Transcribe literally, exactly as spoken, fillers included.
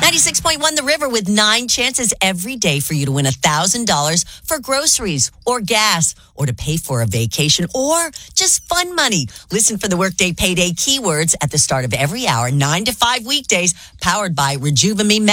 ninety-six point one The River with nine chances every day for you to win one thousand dollars for groceries or gas or to pay for a vacation or just fun money. Listen for the Workday Payday keywords at the start of every hour, nine to five weekdays, powered by Rejuvename.